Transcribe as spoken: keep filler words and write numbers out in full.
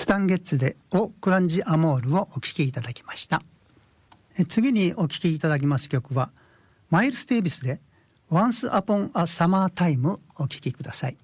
スタンゲッツでオ・クランジ・アモールをお聴きいただきました。次にお聴きいただきます曲はマイルス・デイビスで Once Upon a Summer Time お聴きください。